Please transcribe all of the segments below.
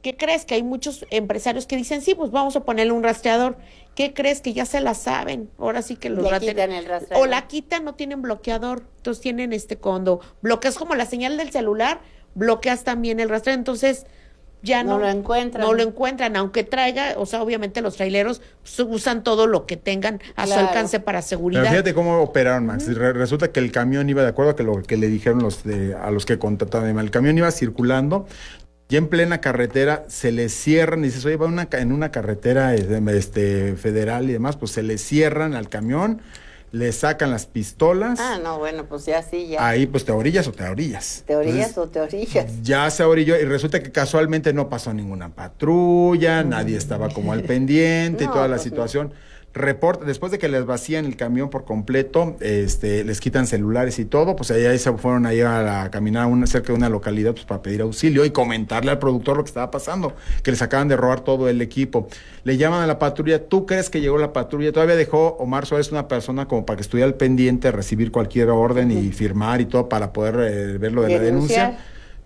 ¿qué crees? Que hay muchos empresarios que dicen, sí, pues vamos a ponerle un rastreador. ¿Qué crees? Que ya se la saben. Ahora sí que los quitan el rastreador. O la quitan, no tienen bloqueador. Entonces tienen cuando bloqueas como la señal del celular, bloqueas también el rastreo. Entonces ya no lo encuentran. No lo encuentran, aunque traiga, o sea, obviamente los traileros usan todo lo que tengan a su alcance para seguridad. Pero fíjate cómo operaron, Max. Resulta que el camión iba, de acuerdo a lo que le dijeron a los que contrataron, el camión iba circulando, ya en plena carretera se le cierran, y dices, oye, va en una carretera federal y demás, pues se le cierran al camión, le sacan las pistolas. Ah, no, bueno, pues ya sí, ya. Ahí pues te orillas o te orillas. Te orillas o te orillas. Ya se orilló y resulta que casualmente no pasó ninguna patrulla, nadie estaba como al pendiente y toda la situación. Reporta, después de que les vacían el camión por completo, les quitan celulares y todo, pues ahí se fueron ahí a caminar cerca de una localidad pues para pedir auxilio y comentarle al productor lo que estaba pasando, que les acaban de robar todo el equipo. Le llaman a la patrulla, ¿tú crees que llegó la patrulla? Todavía dejó Omar Suárez una persona como para que estuviera al pendiente, recibir cualquier orden y firmar y todo para poder ver lo de la denuncia.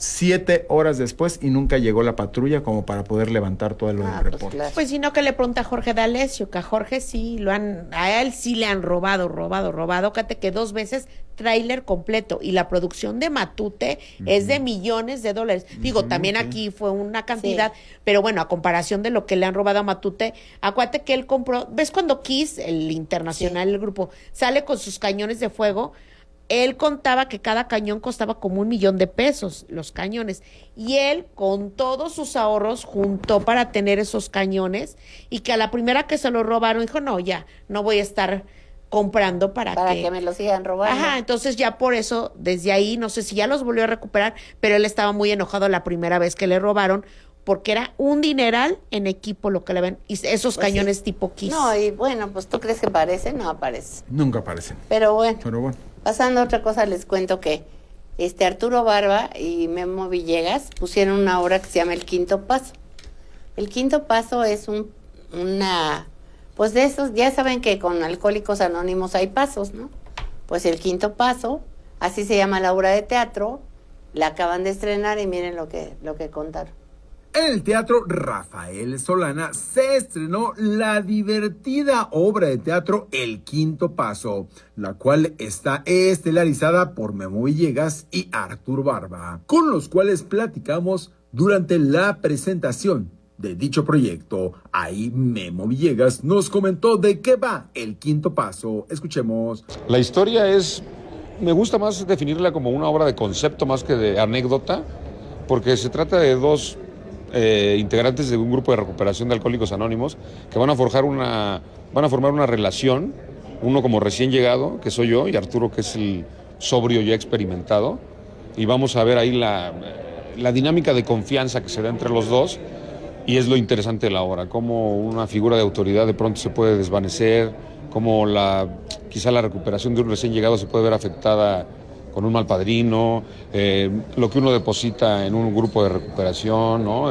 7 horas después y nunca llegó la patrulla como para poder levantar todo lo del reporte. Pues sino que le pregunta a Jorge D'Alessio, que a Jorge sí a él sí le han robado. Fíjate que 2 veces tráiler completo y la producción de Matute es de millones de dólares. Digo, también aquí fue una cantidad, pero bueno, a comparación de lo que le han robado a Matute, acuérdate que él compró, ¿ves cuando Kiss, el internacional, el grupo, sale con sus cañones de fuego? Él contaba que cada cañón costaba como $1,000,000, los cañones. Y él, con todos sus ahorros, juntó para tener esos cañones. Y que a la primera que se lo robaron, dijo, no, ya, no voy a estar comprando para que me los sigan robando. Ajá, entonces ya por eso, desde ahí, no sé si ya los volvió a recuperar, pero él estaba muy enojado la primera vez que le robaron, porque era un dineral en equipo lo que le ven, y esos cañones tipo Kiss. No, y bueno, pues ¿tú crees que aparecen? No aparecen. Nunca aparecen. Pero bueno. Pasando a otra cosa, les cuento que Arturo Barba y Memo Villegas pusieron una obra que se llama El Quinto Paso. El Quinto Paso es pues de esos, ya saben que con Alcohólicos Anónimos hay pasos, ¿no? Pues El Quinto Paso, así se llama la obra de teatro, la acaban de estrenar y miren lo que contaron. En el Teatro Rafael Solana se estrenó la divertida obra de teatro El Quinto Paso, la cual está estelarizada por Memo Villegas y Arturo Barba, con los cuales platicamos durante la presentación de dicho proyecto. Ahí Memo Villegas nos comentó de qué va El Quinto Paso. Escuchemos. La historia me gusta más definirla como una obra de concepto más que de anécdota, porque se trata de 2 integrantes de un grupo de recuperación de Alcohólicos Anónimos que van a formar una relación, uno como recién llegado, que soy yo, y Arturo, que es el sobrio ya experimentado, y vamos a ver ahí la dinámica de confianza que se da entre los dos, y es lo interesante de la obra, cómo una figura de autoridad de pronto se puede desvanecer, cómo quizá la recuperación de un recién llegado se puede ver afectada con un mal padrino, lo que uno deposita en un grupo de recuperación, ¿no?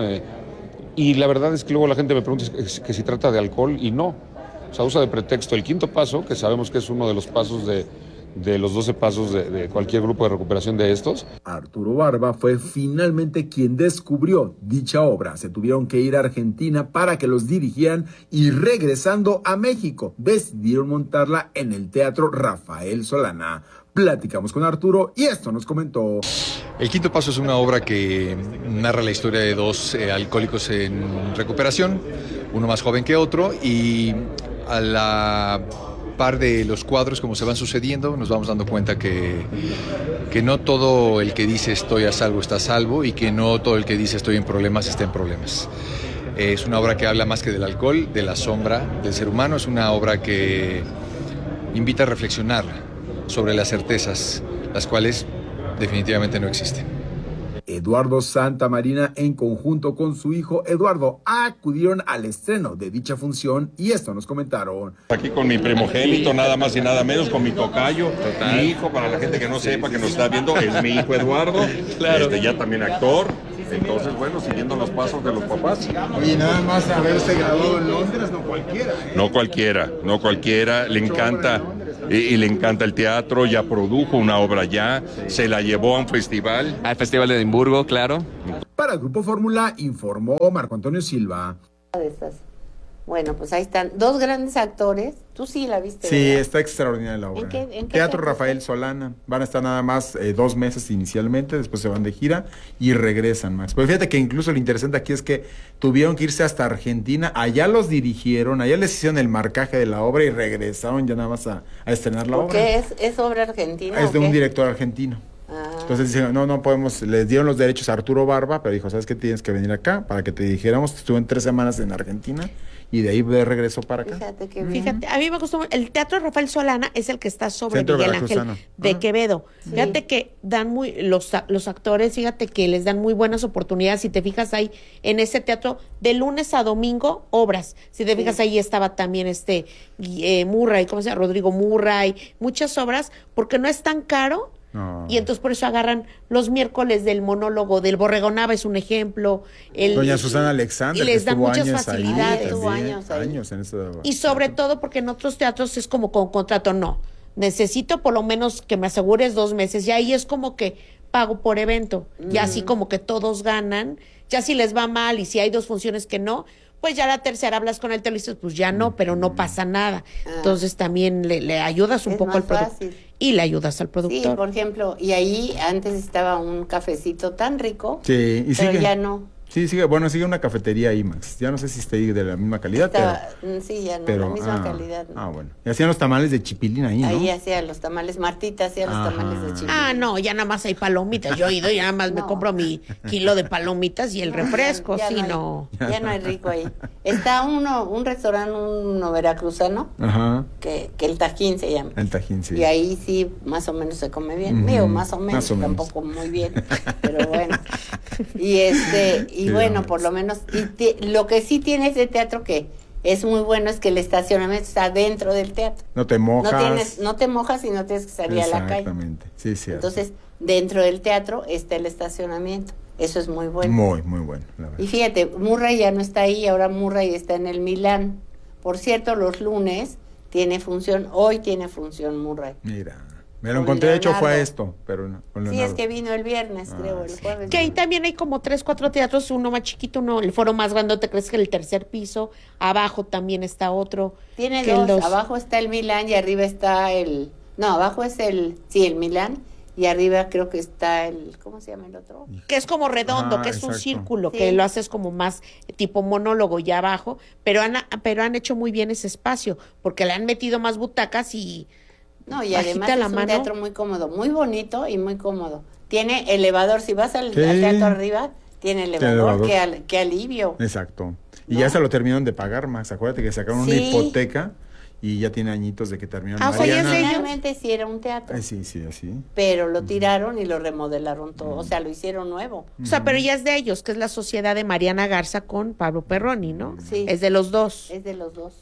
Y la verdad es que luego la gente me pregunta que si trata de alcohol, y no. O sea, usa de pretexto el quinto paso, que sabemos que es uno de los pasos de los 12 pasos de cualquier grupo de recuperación de estos. Arturo Barba fue finalmente quien descubrió dicha obra. Se tuvieron que ir a Argentina para que los dirigieran y regresando a México decidieron montarla en el Teatro Rafael Solana. Platicamos con Arturo y esto nos comentó. El Quinto Paso es una obra que narra la historia de 2 alcohólicos en recuperación, uno más joven que otro, y a la par de los cuadros como se van sucediendo nos vamos dando cuenta que no todo el que dice estoy a salvo está a salvo, y que no todo el que dice estoy en problemas está en problemas. Es una obra que habla más que del alcohol, de la sombra del ser humano. Es una obra que invita a reflexionar sobre las certezas, las cuales definitivamente no existen. Eduardo Santamarina, en conjunto con su hijo Eduardo, acudieron al estreno de dicha función y esto nos comentaron. Aquí con mi primogénito, nada más y nada menos, con mi tocayo. Total. Mi hijo, para la gente que no sepa, que nos está viendo, es mi hijo Eduardo, claro. Ya también actor. Entonces, bueno, siguiendo los pasos de los papás. Oye, nada más haberse graduado en Londres, no cualquiera, le encanta. Y le encanta el teatro, ya produjo una obra ya, se la llevó a un festival. Al Festival de Edimburgo, claro. Para Grupo Fórmula, informó Marco Antonio Silva. De estas. Bueno, pues ahí están 2 grandes actores. Tú sí la viste, Sí, ¿verdad? está extraordinaria la obra. ¿En qué Teatro teatro Rafael está? Solana. Van a estar nada más 2 meses inicialmente, después se van de gira y regresan, Max. Pero fíjate que incluso lo interesante aquí es que tuvieron que irse hasta Argentina, allá los dirigieron, allá les hicieron el marcaje de la obra y regresaron ya nada más a estrenar la obra. Porque es obra argentina. Es ¿o de qué? un director argentino. Ah. Entonces dicen, no podemos, les dieron los derechos a Arturo Barba, pero dijo, ¿sabes qué? Tienes que venir acá para que te dijéramos. Estuve en 3 semanas en Argentina y de ahí de regreso para acá. Fíjate que Fíjate, a mí me gustó mucho. El Teatro Rafael Solana es el que está sobre Centro Miguel Veracruzano. Ángel de Quevedo. Sí. Fíjate que dan los actores, fíjate que les dan muy buenas oportunidades. Si te fijas ahí, en ese teatro, de lunes a domingo, obras. Si te fijas ahí estaba también Murray, ¿cómo se llama? Rodrigo Murray, muchas obras, porque no es tan caro. No. Y entonces por eso agarran los miércoles del monólogo del Borregonava, es un ejemplo. Doña Susana Alexander, y les que dan estuvo muchas años facilidades. ahí, Estuvo también, años ahí. años en esa Y sobre todo porque en otros teatros es como con contrato, no. Necesito por lo menos que me asegures 2 meses. Y ahí es como que pago por evento. Y así como que todos ganan. Ya si les va mal y si hay 2 funciones que no, pues ya la tercera hablas con el televisión, pues ya no, pero no pasa nada. Entonces también le ayudas un Es poco al más productor. fácil. Y le ayudas al Sí, productor. por ejemplo, y ahí antes estaba un cafecito tan rico, Sí, y pero sigue. ya no. Sí, sigue una cafetería ahí, Max. Ya no sé si está ahí de la misma calidad, Estaba, sí, ya no, pero la misma calidad. ¿no? Ah, bueno. Y hacían los tamales de chipilín ahí, ¿no? Ahí hacía los tamales, Martita hacía los Ajá. tamales de chile. Ah, no, ya nada más hay palomitas. Yo he ido y nada más me No. compro mi kilo de palomitas y el refresco, Ya sí, hay- no. Ya no hay rico ahí. Está un restaurante, uno veracruzano, Ajá. que el Tajín se llama. El Tajín, sí. Y ahí sí, más o menos se come bien. Ujú, Digo, más o menos, más o menos. tampoco muy bien, pero bueno. Y Sí, bueno, hombre. por lo menos, lo que sí tiene ese teatro que es muy bueno es que el estacionamiento está dentro del teatro. No te mojas. No te mojas y no tienes que salir a la calle. Exactamente. Sí, sí. Entonces, dentro del teatro está el estacionamiento. Eso es muy bueno. Muy, muy bueno, la verdad. Y fíjate, Murray ya no está ahí, ahora Murray está en el Milán. Por cierto, los lunes hoy tiene función Murray. Mira, me lo Con encontré, de hecho fue Leonardo. esto, pero no, con Sí, Leonardo. es que vino el viernes, creo, el sí. jueves. Que ahí también hay como 3, 4 teatros, uno más chiquito, uno, el foro más grande, te crees que el tercer piso, abajo también está otro. Tiene que dos, abajo está el Milán y arriba está abajo es el Milán y arriba creo que está ¿cómo se llama el otro? Que es como redondo, Ajá, que es un exacto. círculo, Sí. que lo haces como más tipo monólogo ya abajo, pero han hecho muy bien ese espacio, porque le han metido más butacas y No, y bajita además la es un mano. teatro muy cómodo, muy bonito y muy cómodo. Tiene elevador, si vas al Sí. teatro arriba, tiene elevador, elevador. qué alivio. Exacto. Y ¿No? ya se lo terminaron de pagar, Max. Acuérdate que sacaron una Sí. hipoteca y ya tiene añitos de que terminaron. Ah, o sea, ya es de ellos. Originalmente sí era un teatro, Sí, sí, así. pero lo tiraron y lo remodelaron todo, o sea, lo hicieron nuevo. O sea, pero ya es de ellos, que es la sociedad de Mariana Garza con Pablo Perroni, ¿no? Sí. Es de los dos. Es de los dos.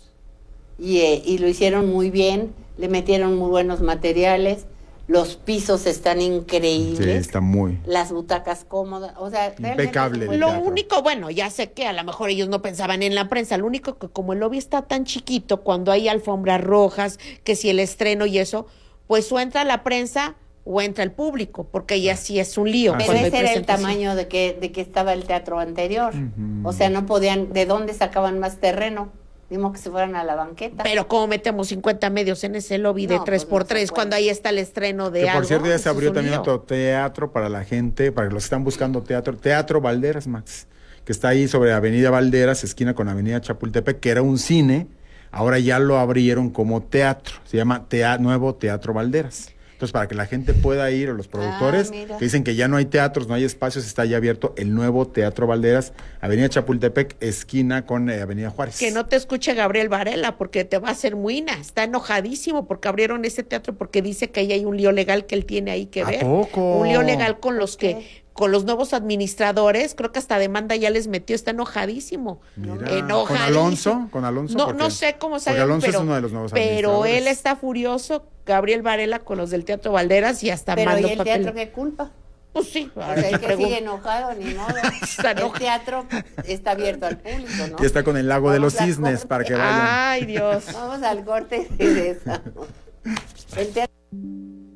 Y lo hicieron muy bien, le metieron muy buenos materiales, los pisos están Sí, increíbles, está muy. las butacas cómodas, o sea, realmente Impecable es un el buen Lo teatro. único, bueno, ya sé que a lo mejor ellos no pensaban en la prensa, lo único que como el lobby está tan chiquito, cuando hay alfombras rojas, que si el estreno y eso, pues o entra la prensa o entra el público, porque ya sí es un lío. Ah, Pero cuando hay ese era el presentación. tamaño de que estaba el teatro anterior. Ujú. O sea, no podían, ¿de dónde sacaban más terreno? Dimos que se fueran a la banqueta. Pero ¿cómo metemos 50 medios en ese lobby de No, 3x3 pues no se puede. cuando ahí está el estreno de Que algo? por cierto ya Eso se es abrió un también lío. otro teatro para la gente, para los que están buscando Teatro Valderas, Max, que está ahí sobre Avenida Valderas, esquina con Avenida Chapultepec, que era un cine, ahora ya lo abrieron como teatro, se llama Nuevo Teatro Valderas. Entonces, para que la gente pueda ir, o los productores, mira. que dicen que ya no hay teatros, no hay espacios, está ya abierto el Nuevo Teatro Valderas, Avenida Chapultepec, esquina con Avenida Juárez. Que no te escuche Gabriel Varela, porque te va a hacer muina. Está enojadísimo porque abrieron ese teatro porque dice que ahí hay un lío legal que él tiene ahí que ¿A ver. poco? Un lío legal con los con los nuevos administradores, creo que hasta demanda ya les metió, está enojadísimo. Mira, Enojadísimo. ¿Con Alonso? No, Porque- no sé cómo porque salió, Alonso pero, es uno de los nuevos pero administradores. él está furioso, Gabriel Varela, con los del Teatro Valderas y hasta Pero ¿y mandó el papel. teatro qué culpa? Pues sí, O ahora sea, te el que pregunto. sigue enojado, ni modo. Está El enojado. teatro está abierto al público, ¿no? Ya está con el lago de los Vamos al cisnes corte. para que vayan. Ay, Dios. Vamos al corte y regresamos. El teatro